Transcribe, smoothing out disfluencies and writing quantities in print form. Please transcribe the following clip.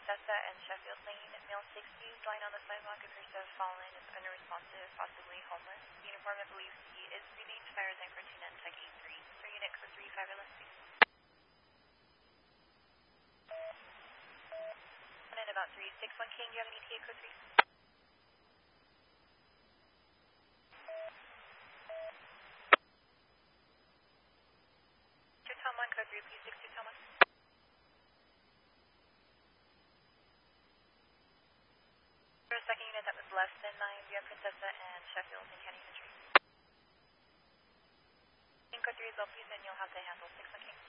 Princessa and Sheffield Lane. Male 60s, lying on the sidewalk, appears to have fallen, is unresponsive, possibly homeless. The informant believes he is breathing. Fire sign for TNET Tech 83. 3 unit code 3, 5 LS, please. And then about 361 King, do you have any TA code 3? Tom 1, code 3, please, 62 Tom 1. For a second unit that was less than 9, do you have Princessa and Sheffield and County Entry? King code 3 as well, please, and you'll have to handle 61 King.